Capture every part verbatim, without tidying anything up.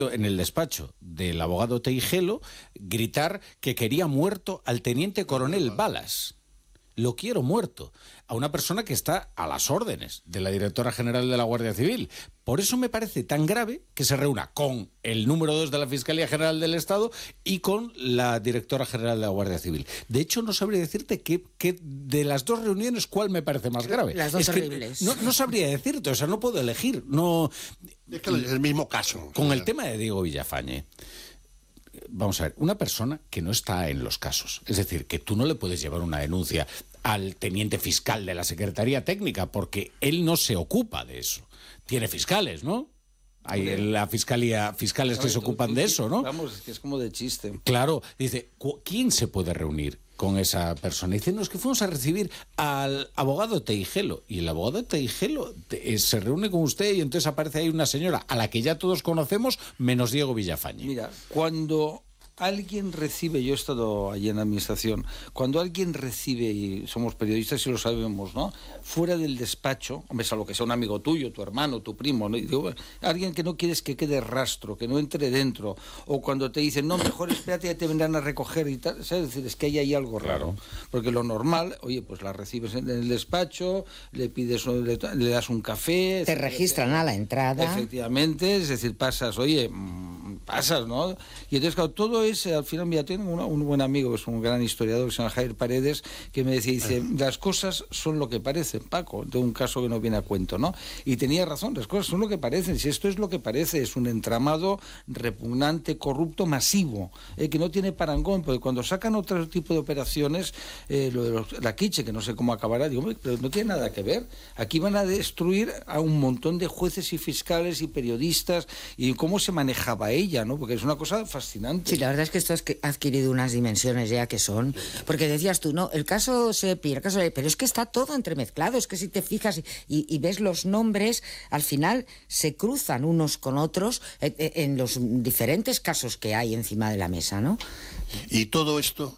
en el despacho del abogado Teijelo gritar que quería muerto al teniente coronel Balas. Lo quiero muerto. A una persona que está a las órdenes de la directora general de la Guardia Civil. Por eso me parece tan grave que se reúna con el número dos de la Fiscalía General del Estado y con la directora general de la Guardia Civil. De hecho, no sabría decirte que, que de las dos reuniones cuál me parece más grave. Las dos es horribles. Que no, no sabría decirte, o sea, no puedo elegir. No. Es que es el mismo caso. Con el tema de Diego Villafañe. Vamos a ver, una persona que no está en los casos, es decir, que tú no le puedes llevar una denuncia al teniente fiscal de la Secretaría Técnica porque él no se ocupa de eso. Tiene fiscales, ¿no? Hay en la fiscalía fiscales que se ocupan de eso, ¿no? Vamos, es que es como de chiste. Claro, dice, ¿quién se puede reunir con esa persona? Dice, no, es que fuimos a recibir al abogado Teijelo. Y el abogado Teijelo te, eh, se reúne con usted y entonces aparece ahí una señora a la que ya todos conocemos, menos Diego Villafañe. Mira, cuando alguien recibe, yo he estado allí en la administración, cuando alguien recibe, y somos periodistas y lo sabemos, ¿no? Fuera del despacho, hombre, salvo que sea un amigo tuyo, tu hermano, tu primo, ¿no? Y digo, alguien que no quieres que quede rastro, que no entre dentro, o cuando te dicen, no, mejor espérate, ya te vendrán a recoger y tal, ¿sabes? Es decir, es que hay ahí algo raro. Claro. Porque lo normal, oye, pues la recibes en el despacho, le pides, le, le das un café. Te registran a la entrada. Efectivamente, es decir, pasas, oye, pasas, ¿no? Y entonces, claro, todo es, al final, mira, tengo una, un buen amigo, es un gran historiador, que se llama Javier Paredes, que me decía, dice, las cosas son lo que parecen, Paco, de un caso que no viene a cuento, ¿no? Y tenía razón, las cosas son lo que parecen, si esto es lo que parece, es un entramado repugnante, corrupto, masivo, eh, que no tiene parangón, porque cuando sacan otro tipo de operaciones, eh, lo de los, la quiche, que no sé cómo acabará, digo, pero no tiene nada que ver, aquí van a destruir a un montón de jueces y fiscales y periodistas, y cómo se manejaba ella, ¿no? Porque es una cosa fascinante. Sí, la verdad es que esto ha adquirido unas dimensiones ya que son, porque decías tú, no, el caso Sepi, el caso de, pero es que está todo entremezclado, es que si te fijas y, y ves los nombres, al final se cruzan unos con otros en, en los diferentes casos que hay encima de la mesa, ¿no? Y todo esto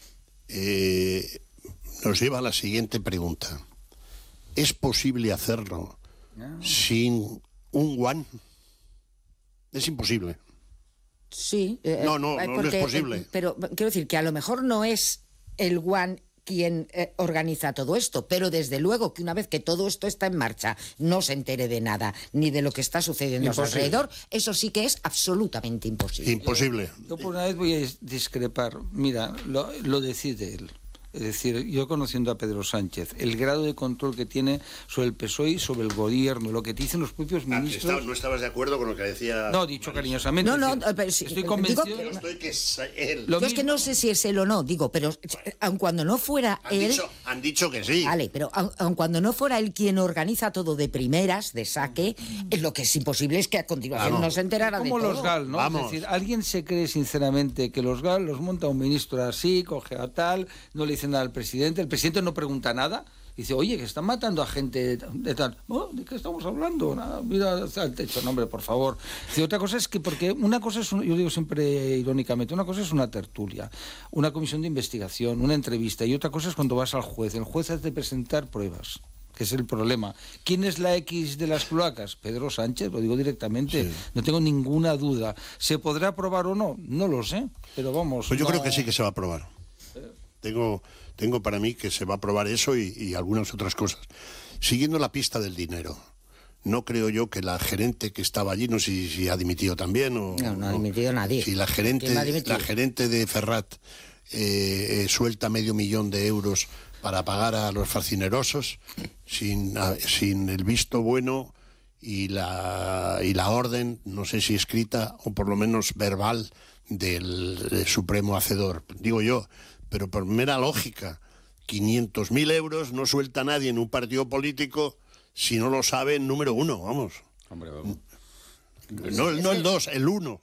eh, nos lleva a la siguiente pregunta. ¿Es posible hacerlo no. sin un guan? Es imposible. Sí. Eh, no, no, eh, no, porque, no es posible. Eh, pero quiero decir que a lo mejor no es el guan quien eh, organiza todo esto, pero desde luego que una vez que todo esto está en marcha no se entere de nada, ni de lo que está sucediendo a su alrededor, eso sí que es absolutamente imposible. Imposible. Yo por una vez voy a discrepar. Mira, lo, lo decide él. Es decir, yo conociendo a Pedro Sánchez, el grado de control que tiene sobre el P S O E y sobre el gobierno, lo que te dicen los propios ministros... Ah, está, ¿no estabas de acuerdo con lo que decía...? No, dicho Maris. Cariñosamente. No, no, decir, pero sí, estoy convencido... Digo que, yo estoy que es él. Yo es que no sé si es él o no, digo, pero aun cuando no fuera han él... Dicho, han dicho que sí. Vale, pero aun, aun cuando no fuera él quien organiza todo de primeras, de saque, mm. lo que es imposible es que a continuación Vamos. no se enterara de todo. Como los Gal, ¿no? Vamos. Es decir, ¿alguien se cree sinceramente que los Gal los monta un ministro así, coge a tal, no le dice nada al presidente? El presidente no pregunta nada, dice, oye, que están matando a gente de tal. Oh, ¿de qué estamos hablando? Nada, mira al techo, no, hombre, por favor. Dice, otra cosa es que, porque una cosa es, un, yo digo siempre irónicamente, una cosa es una tertulia, una comisión de investigación, una entrevista, y otra cosa es cuando vas al juez. El juez hace de presentar pruebas, que es el problema. ¿Quién es la X de las cloacas? Pedro Sánchez, lo digo directamente, sí. No tengo ninguna duda. ¿Se podrá aprobar o no? No lo sé, pero vamos. Pues yo no... creo que sí que se va a aprobar. Tengo, tengo para mí que se va a aprobar eso y, y algunas otras cosas. Siguiendo la pista del dinero, no creo yo que la gerente que estaba allí, no sé si, si ha dimitido también o... No, no ha dimitido nadie. Si la gerente, la gerente de Ferrat eh, eh, suelta medio millón de euros para pagar a los fascinerosos, sin, a, sin el visto bueno y la, y la orden, no sé si escrita o por lo menos verbal, del, del Supremo Hacedor. Digo yo... pero por mera lógica, quinientos mil euros no suelta nadie en un partido político si no lo sabe el número uno, vamos. Hombre, vamos. No, no el dos, el uno.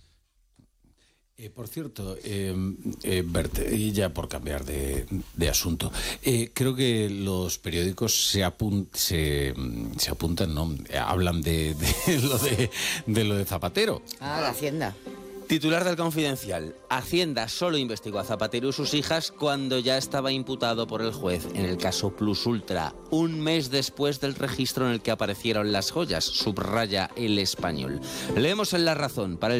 Eh, por cierto, eh, eh, Bert, y ya por cambiar de, de asunto, eh, creo que los periódicos se, apun se, se apuntan, ¿no? Hablan de, de, lo de, de lo de Zapatero. Ah, la Hacienda. Titular del Confidencial. Hacienda solo investigó a Zapatero y sus hijas cuando ya estaba imputado por el juez en el caso Plus Ultra, un mes después del registro en el que aparecieron las joyas, subraya El Español. Leemos en La Razón para el